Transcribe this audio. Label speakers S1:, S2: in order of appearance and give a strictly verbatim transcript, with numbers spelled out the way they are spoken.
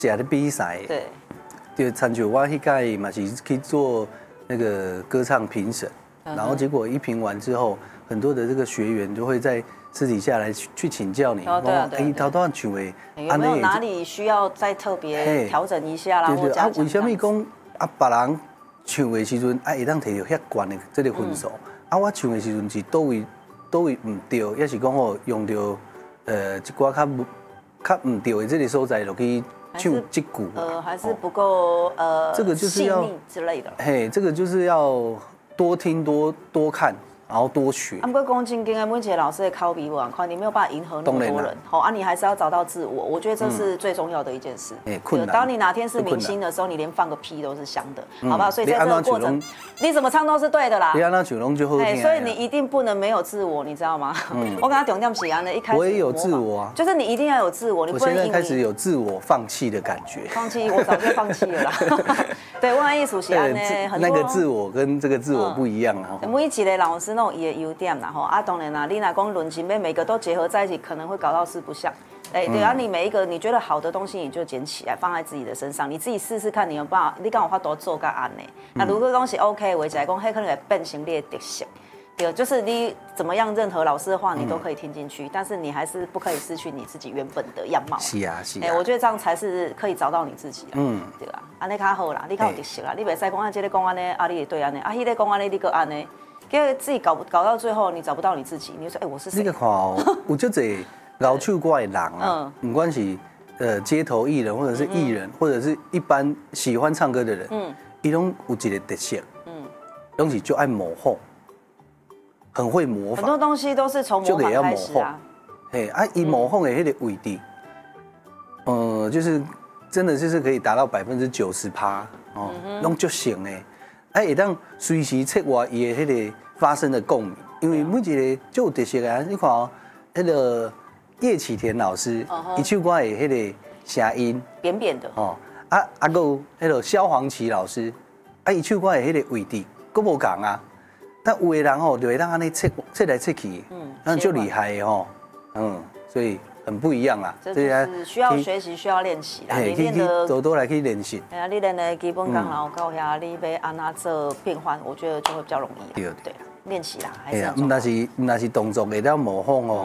S1: 假的比赛，
S2: 对，
S1: 就参照我迄届嘛是去做那个歌唱评审，然后结果一评完之后，很多的这个学员就会在私底下来去请教你，
S2: 哦对啊对啊，
S1: 哎，头段唱的
S2: 有没有哪里需要再特别调整一下啦？
S1: 对对
S2: 啊，
S1: 为什么讲啊别人唱的时阵啊会当摕到遐悬的这个分数，啊我唱的时阵是倒位倒位唔对，也是讲吼用到呃一寡较较唔对的这个所在落去。唱这句
S2: 呃，还是不够呃，
S1: 这个就是要
S2: 之类的。
S1: 嘿，这个就是要多听多多看，然后多学。
S2: 啊，不过讲真经的，每一个老师的考比不一样，你没有办法迎合那么多人，好啊，你还是要找到自我，我觉得这是最重要的一件事。
S1: 哎，困难。
S2: 当你哪天是明星的时候，你连放个屁都是香的，好不好？所以在这个过程，你怎么唱都是对的啦。
S1: 你按那九龙就好听。
S2: 所以你一定不能没有自我，你知道吗？我跟他重点是安的，一开始
S1: 我也有自我啊，
S2: 就是你一定要有自我，你不能
S1: 因为开始有自我放弃的感觉。
S2: 放弃，我早就放弃了啦。对，我艺术是安呢，
S1: 那个自我跟这个自我不一样啊。
S2: 每一个老师那种伊的优点啦吼，啊，当然啦，你若讲论情，每个都结合在一起，可能会搞到四不像。哎，对啊，你每一个你觉得好的东西，你就捡起来放在自己的身上，你自己试试看，你有办法，你刚好法多做个安呢。那如果讲是 OK， 为起来讲，迄可能会变成你的特色。对，就是你怎么样，任何老师的话，你都可以听进去，但是你还是不可以失去你自己原本的样貌。
S1: 是啊，是啊。
S2: 哎，我觉得这样才是可以找到你自己。嗯，对吧？安尼较好啦，你较有特色啦，你袂使讲啊，这个讲安尼，啊，你也对安尼，啊，迄个讲安尼，你个安尼。因为自己搞搞到最后，你找不到你自己，你就说，哎，我是谁？
S1: 你个看哦，有足侪老唱歌的人啊，不管是呃街头艺人，或者是艺人，或者是一般喜欢唱歌的人，嗯，伊拢有一个特色，嗯，拢是就爱模仿，很会模仿。
S2: 很多东西都是从模仿开始啊。
S1: 嘿，啊，伊模仿的迄个位置，呃，就是真的就是可以达到百分之九十趴哦，拢足成的。哎，会当随时切换伊的迄个发生的共鸣，因为每一个就有特色啊。你看哦，迄个叶启田老师，伊唱歌的迄个声音
S2: 扁扁的
S1: 哦，啊啊，还有迄个萧煌奇老师，啊，伊唱歌的迄个位置，佫无共啊。但有的人吼，就会当安尼切切来切去，嗯，那就厉害的吼，嗯，所以。很不一样啦，
S2: 这就是需要学习，需要练习啦。
S1: 你练的多多来去练习。
S2: 哎呀，你练的基本功，然后到遐你要安那做变换，我觉得就会比较容易。对对，练习啦，还是。
S1: 哎呀，那是那是动作会当模仿哦。